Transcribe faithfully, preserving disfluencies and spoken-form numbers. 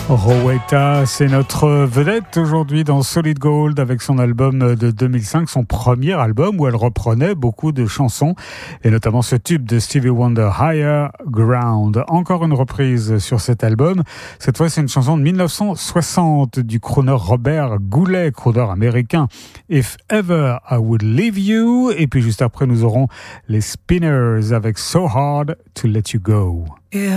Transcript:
Rowetta, c'est notre vedette aujourd'hui dans Solid Gold avec son album de deux mille cinq, son premier album où elle reprenait beaucoup de chansons et notamment ce tube de Stevie Wonder, Higher Ground. Encore une reprise sur cet album. Cette fois, c'est une chanson de dix-neuf cent soixante du crooner Robert Goulet, crooner américain. If Ever I Would Leave You. Et puis juste après, nous aurons les Spinners avec So Hard to Let You Go. Yeah.